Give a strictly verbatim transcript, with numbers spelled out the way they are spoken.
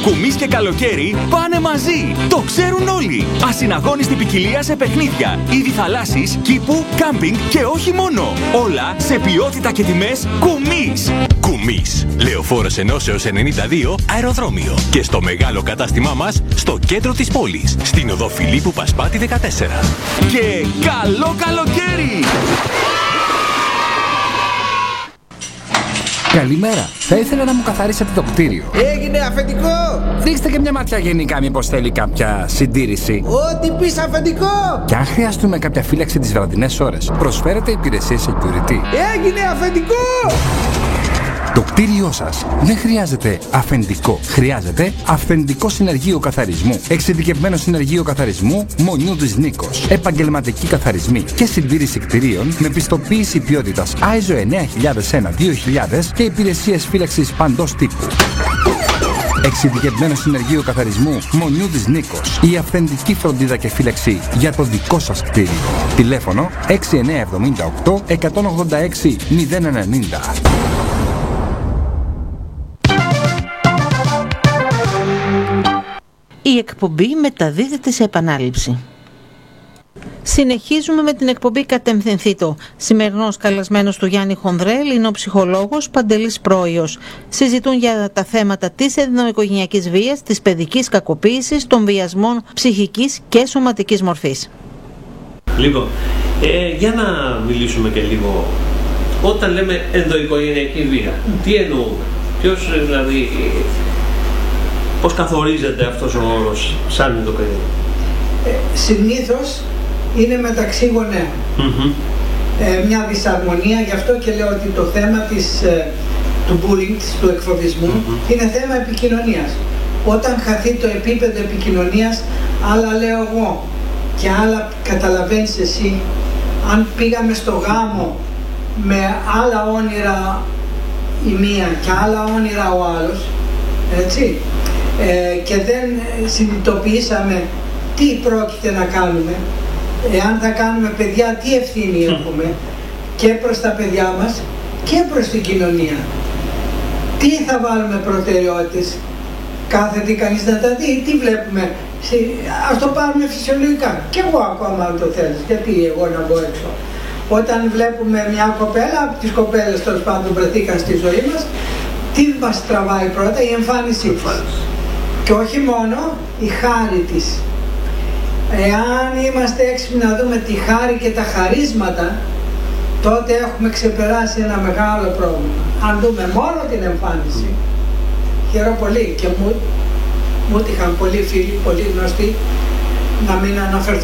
Κουμής και καλοκαίρι πάνε μαζί. Το ξέρουν όλοι. Ασυναγώνιστη ποικιλία σε παιχνίδια, είδη θαλάσσης, κήπου, κάμπινγκ και όχι μόνο. Όλα σε ποιότητα και τιμές Κουμής. Κουμής. Λεωφόρος Ενώσεως ενενήντα δύο αεροδρόμιο. Και στο μεγάλο κατάστημά μας στο κέντρο της πόλης. Στην οδό Φιλίππου Πασπάτη δεκατέσσερα. Και καλό καλοκαίρι! Καλημέρα. Θα ήθελα να μου καθαρίσετε το κτίριο. Έγινε αφεντικό! Ρίξτε και μια ματιά γενικά, μήπως θέλει κάποια συντήρηση. Ό,τι πεις αφεντικό! Και αν χρειαστούμε κάποια φύλαξη τις βραδινές ώρες, προσφέρετε υπηρεσίες security. Έγινε αφεντικό! Το κτίριό σας δεν χρειάζεται αφεντικό. Χρειάζεται αυθεντικό συνεργείο καθαρισμού. Εξειδικευμένο συνεργείο καθαρισμού Μονιούδης Νίκος. Επαγγελματικοί καθαρισμοί και συντήρηση κτιρίων με πιστοποίηση ποιότητας άι ες ο εννιά χιλιάδες ένα δύο χιλιάδες και υπηρεσίες φύλαξης παντός τύπου. Εξειδικευμένο συνεργείο καθαρισμού Μονιούδης Νίκος. Η αυθεντική φροντίδα και φύλαξη για το δικό σας κτίριο. Τηλέφωνο έξι εννιά εβδομήντα οκτώ εκατόν ογδόντα έξι μηδέν ενενήντα. Η εκπομπή μεταδίδεται σε επανάληψη. Συνεχίζουμε με την εκπομπή Κατευθυνθήτω. Σημερινός καλεσμένος του Γιάννη Χονδρέλ είναι ο ψυχολόγος Παντελής Πρόιος. Συζητούν για τα θέματα της ενδοοικογενειακής βίας, της παιδικής κακοποίησης, των βιασμών ψυχικής και σωματικής μορφής. Λοιπόν, ε, για να μιλήσουμε και λίγο, όταν λέμε ενδοοικογενειακή βία, τι εννοούμε, ποιος δηλαδή... Πώς καθορίζεται αυτός ο όρος σαν ενδοοικογενειακή? Ε, συνήθως είναι μεταξύ γονέων. Mm-hmm. Ε, μια δυσαρμονία, γι' αυτό και λέω ότι το θέμα της, ε, του bullying, του εκφοβισμού, mm-hmm. είναι θέμα επικοινωνίας. Όταν χαθεί το επίπεδο επικοινωνίας, άλλα λέω εγώ και άλλα καταλαβαίνεις εσύ. Αν πήγαμε στο γάμο με άλλα όνειρα η μία και άλλα όνειρα ο άλλος, έτσι, Ε, και δεν συνειδητοποιήσαμε τι πρόκειται να κάνουμε, εάν θα κάνουμε παιδιά, τι ευθύνη έχουμε και προς τα παιδιά μας και προς την κοινωνία. Τι θα βάλουμε προτεραιότητες, κάθεται κανείς να τα δει, τι βλέπουμε, ας το πάρουμε φυσιολογικά. Και εγώ ακόμα αν το θέλεις, γιατί εγώ να βγω έξω. Όταν βλέπουμε μια κοπέλα, από τις κοπέλες τέλος πάντων βρεθήκαν στη ζωή μας, τι μας τραβάει πρώτα? Η εμφάνισή της. Και όχι μόνο η χάρη της. Εάν είμαστε έξυπνοι να δούμε τη χάρη και τα χαρίσματα, τότε έχουμε ξεπεράσει ένα μεγάλο πρόβλημα. Αν δούμε μόνο την εμφάνιση, χαίρομαι πολύ και μου, μου είχαν πολλοί φίλοι, πολύ γνωστοί, να μην αναφερθώ